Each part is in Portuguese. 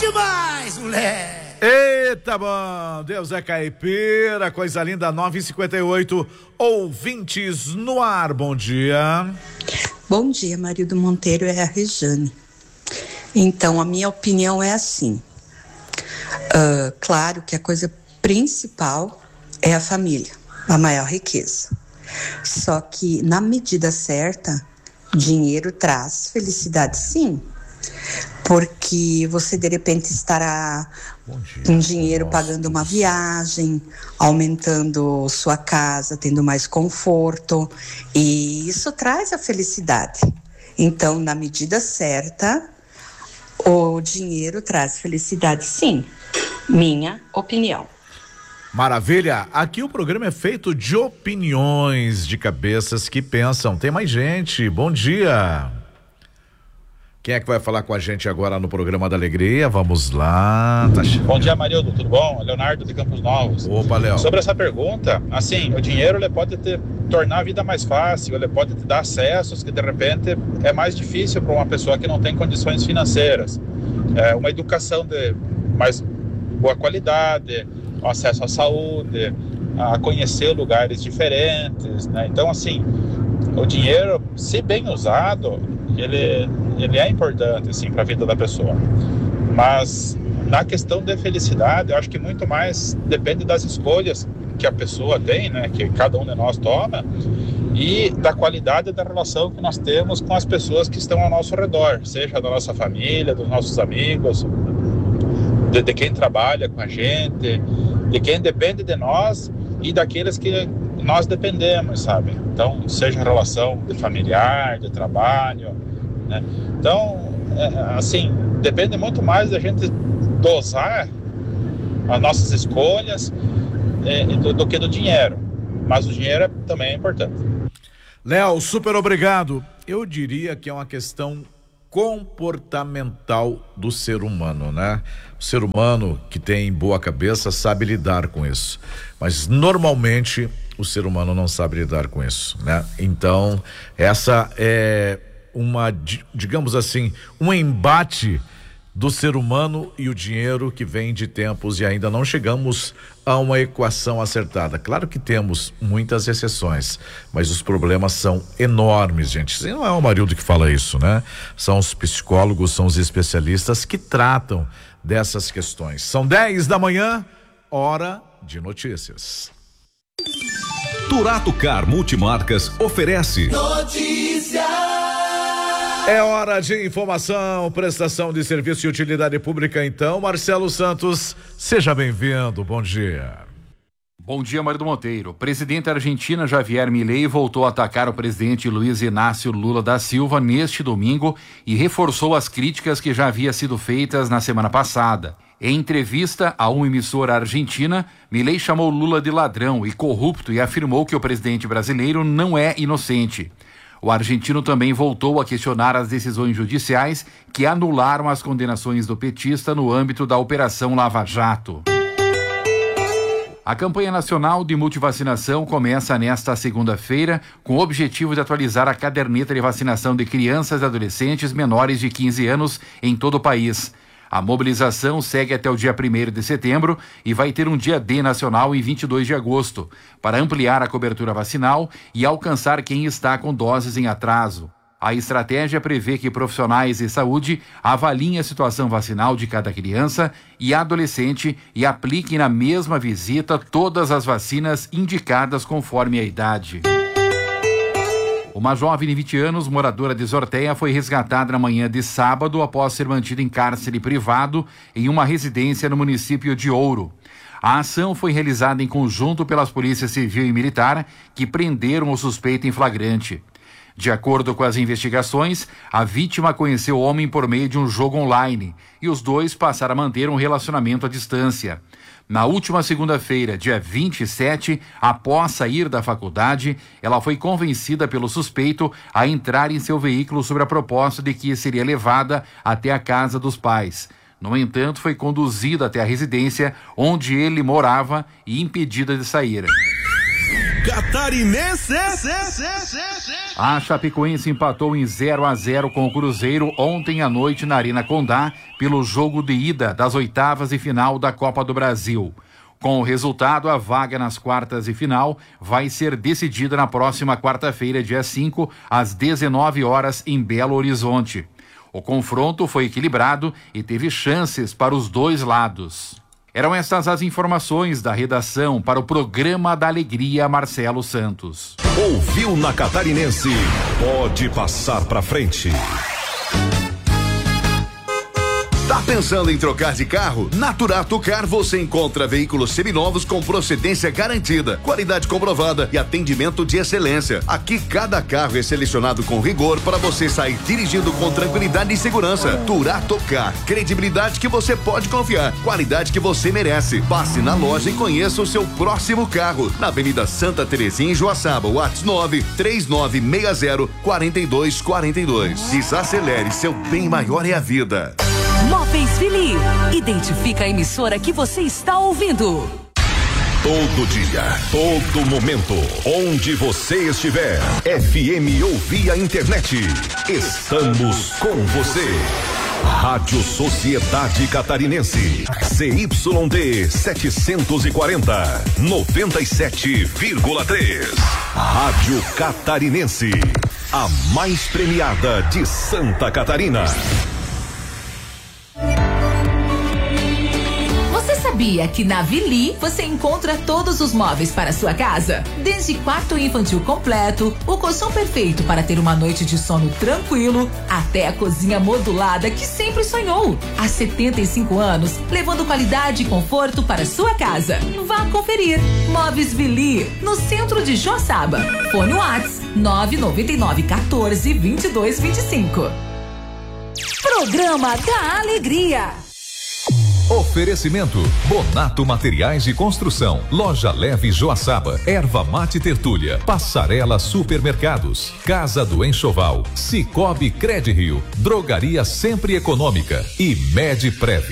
demais, moleque! Eita, bom, Deus é caipira, coisa linda, 9h58, ouvintes no ar, bom dia. Bom dia, Marildo Monteiro, é a Rejane. Então, a minha opinião é assim, claro que a coisa principal é a família, a maior riqueza. Só que, na medida certa, dinheiro traz felicidade, sim. Porque você, de repente, estará com dinheiro pagando uma viagem, aumentando sua casa, tendo mais conforto. E isso traz a felicidade. Então, na medida certa, o dinheiro traz felicidade, sim. Minha opinião. Maravilha, aqui o programa é feito de opiniões, de cabeças que pensam. Tem mais gente, bom dia. Quem é que vai falar com a gente agora no programa da Alegria? Vamos lá. Bom dia, Marildo, tudo bom? Leonardo de Campos Novos. Opa, Léo. Sobre essa pergunta, assim, o dinheiro ele pode tornar a vida mais fácil, ele pode te dar acessos que de repente é mais difícil para uma pessoa que não tem condições financeiras. Uma educação de mais boa qualidade, acesso à saúde, a conhecer lugares diferentes, né? Então, assim, o dinheiro, se bem usado, ele é importante, assim, para a vida da pessoa. Mas, na questão de felicidade, eu acho que muito mais depende das escolhas que a pessoa tem, né? Que cada um de nós toma, e da qualidade da relação que nós temos com as pessoas que estão ao nosso redor, seja da nossa família, dos nossos amigos, de quem trabalha com a gente, de quem depende de nós e daqueles que nós dependemos, sabe? Então, seja relação de familiar, de trabalho, né? Então, assim, depende muito mais da gente dosar as nossas escolhas do que do dinheiro. Mas o dinheiro também é importante. Léo, super obrigado. Eu diria que é uma questão comportamental do ser humano, né? O ser humano que tem boa cabeça sabe lidar com isso, mas normalmente o ser humano não sabe lidar com isso, né? Então, essa é digamos assim, um embate do ser humano e o dinheiro que vem de tempos e ainda não chegamos a uma equação acertada. Claro que temos muitas exceções, mas os problemas são enormes, gente. E não é o Marildo que fala isso, né? São os psicólogos, são os especialistas que tratam dessas questões. São 10 da manhã, hora de notícias. Turato Car Multimarcas oferece Notícias. É hora de informação, prestação de serviço e utilidade pública. Então, Marcelo Santos, seja bem-vindo, bom dia. Bom dia, Marildo Monteiro. O presidente argentino Javier Milei voltou a atacar o presidente Luiz Inácio Lula da Silva neste domingo e reforçou as críticas que já haviam sido feitas na semana passada. Em entrevista a uma emissora argentina, Milei chamou Lula de ladrão e corrupto e afirmou que o presidente brasileiro não é inocente. O argentino também voltou a questionar as decisões judiciais que anularam as condenações do petista no âmbito da Operação Lava Jato. A campanha nacional de multivacinação começa nesta segunda-feira com o objetivo de atualizar a caderneta de vacinação de crianças e adolescentes menores de 15 anos em todo o país. A mobilização segue até o dia 1º de setembro e vai ter um dia D nacional em 22 de agosto, para ampliar a cobertura vacinal e alcançar quem está com doses em atraso. A estratégia prevê que profissionais de saúde avaliem a situação vacinal de cada criança e adolescente e apliquem na mesma visita todas as vacinas indicadas conforme a idade. Uma jovem de 20 anos, moradora de Zorteia, foi resgatada na manhã de sábado após ser mantida em cárcere privado em uma residência no município de Ouro. A ação foi realizada em conjunto pelas polícias civil e militar, que prenderam o suspeito em flagrante. De acordo com as investigações, a vítima conheceu o homem por meio de um jogo online e os dois passaram a manter um relacionamento à distância. Na última segunda-feira, dia 27, após sair da faculdade, ela foi convencida pelo suspeito a entrar em seu veículo sob a proposta de que seria levada até a casa dos pais. No entanto, foi conduzida até a residência onde ele morava e impedida de sair. Catarinense. A Chapecoense empatou em 0-0 com o Cruzeiro ontem à noite na Arena Condá pelo jogo de ida das oitavas e final da Copa do Brasil. Com o resultado, a vaga nas quartas e final vai ser decidida na próxima quarta-feira, dia 5, às 19 horas, em Belo Horizonte. O confronto foi equilibrado e teve chances para os dois lados. Eram estas as informações da redação para o Programa da Alegria, Marcelo Santos. Ouviu na Catarinense? Pode passar pra frente. Tá pensando em trocar de carro? Na Turato Car você encontra veículos seminovos com procedência garantida, qualidade comprovada e atendimento de excelência. Aqui cada carro é selecionado com rigor para você sair dirigindo com tranquilidade e segurança. Turato Car, credibilidade que você pode confiar, qualidade que você merece. Passe na loja e conheça o seu próximo carro. Na Avenida Santa Terezinha, em Joaçaba, WhatsApp 939604242. Desacelere, seu bem maior é a vida. Móveis Vili. Identifica a emissora que você está ouvindo. Todo dia, todo momento, onde você estiver. FM ou via internet. Estamos com você. Rádio Sociedade Catarinense. CYD 740. 97,3. Rádio Catarinense. A mais premiada de Santa Catarina. Sabia que na Vili você encontra todos os móveis para sua casa? Desde quarto infantil completo, o colchão perfeito para ter uma noite de sono tranquilo, até a cozinha modulada que sempre sonhou. Há 75 anos, levando qualidade e conforto para sua casa. Vá conferir. Móveis Vili, no centro de Joaçaba. Fone Whats 999 14 22 25. Programa da Alegria. Oferecimento: Bonato Materiais de Construção, Loja Leve Joaçaba, Erva Mate Tertúlia, Passarela Supermercados, Casa do Enxoval, Cicobi Credirio, Drogaria Sempre Econômica e Medprev.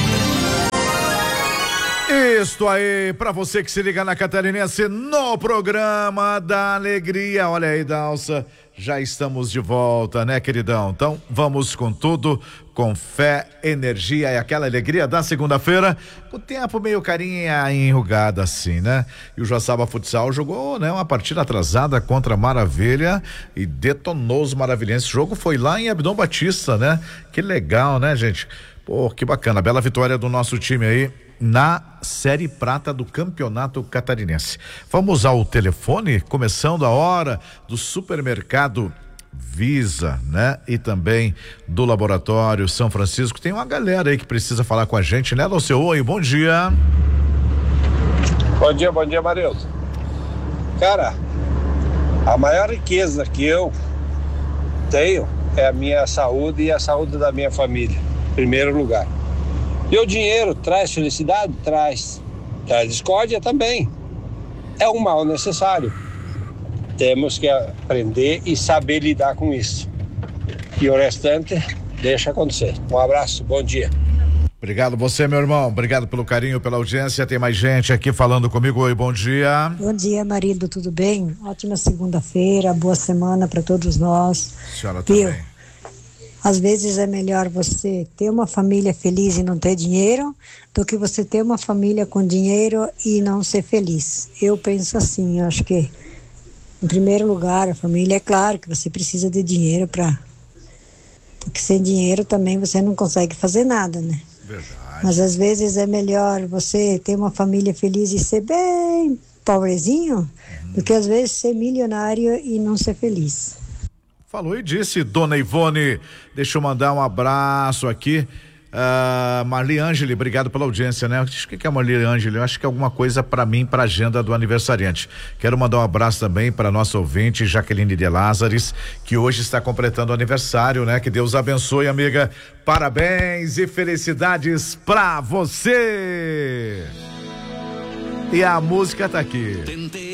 Isto aí, pra você que se liga na Catarinense no Programa da Alegria. Olha aí, Dalsa, já estamos de volta, né, queridão? Então, vamos com tudo, com fé, energia e aquela alegria da segunda-feira. O tempo meio carinha enrugado assim, né? E o Joaçaba Futsal jogou, né, uma partida atrasada contra a Maravilha e detonou os maravilhenses. O jogo foi lá em Abdom Batista, né? Que legal, né, gente? Pô, que bacana, bela vitória do nosso time aí na Série Prata do Campeonato Catarinense. Vamos ao telefone, começando a hora do Supermercado Visa, né? E também do Laboratório São Francisco. Tem uma galera aí que precisa falar com a gente, né, Luceu? Oi, bom dia. Bom dia, Marildo. Cara, a maior riqueza que eu tenho é a minha saúde e a saúde da minha família, em primeiro lugar. E o dinheiro traz felicidade? Traz. Traz discórdia também. É um mal necessário. Temos que aprender e saber lidar com isso. E o restante, deixa acontecer. Um abraço, bom dia. Obrigado você, meu irmão. Obrigado pelo carinho, pela audiência. Tem mais gente aqui falando comigo. Oi, bom dia. Bom dia, marido, tudo bem? Ótima segunda-feira, boa semana para todos nós. Senhora também. Às vezes é melhor você ter uma família feliz e não ter dinheiro do que você ter uma família com dinheiro e não ser feliz. Eu penso assim, eu acho que em primeiro lugar a família, é claro que você precisa de dinheiro porque sem dinheiro também você não consegue fazer nada, né? Verdade. Mas às vezes é melhor você ter uma família feliz e ser bem pobrezinho do que às vezes ser milionário e não ser feliz. Falou e disse, dona Ivone. Deixa eu mandar um abraço aqui. Marli Angeli, obrigado pela audiência, né? O que é Marli Angeli? Eu acho que é alguma coisa para mim, para agenda do aniversariante. Quero mandar um abraço também para nossa ouvinte, Jaqueline de Lázares, que hoje está completando o aniversário, né? Que Deus abençoe, amiga. Parabéns e felicidades para você. E a música tá aqui.